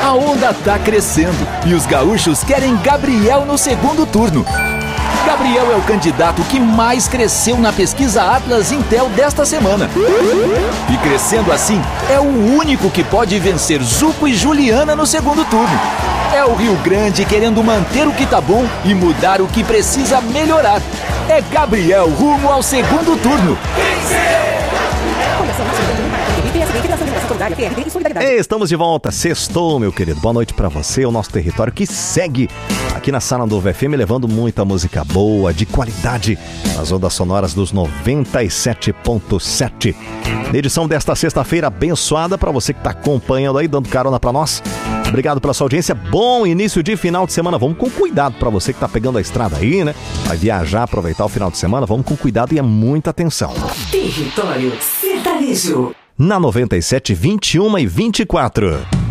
A onda tá crescendo e os gaúchos querem Gabriel no segundo turno. Gabriel é o candidato que mais cresceu na pesquisa Atlas Intel desta semana. E crescendo assim, é o único que pode vencer Zuco e Juliana no segundo turno. É o Rio Grande querendo manter o que tá bom e mudar o que precisa melhorar. É Gabriel rumo ao segundo turno. Estamos de volta, sextou, meu querido. Boa noite pra você, o nosso território que segue aqui na Sala do FM, levando muita música boa, de qualidade, nas ondas sonoras dos 97.7. Na edição desta sexta-feira abençoada, pra você que tá acompanhando aí, dando carona pra nós. Obrigado pela sua audiência, bom início de final de semana. Vamos com cuidado pra você que tá pegando a estrada aí, né? Vai viajar, aproveitar o final de semana, vamos com cuidado e é muita atenção. Território Sertanejo. Na 97, 21 e 24.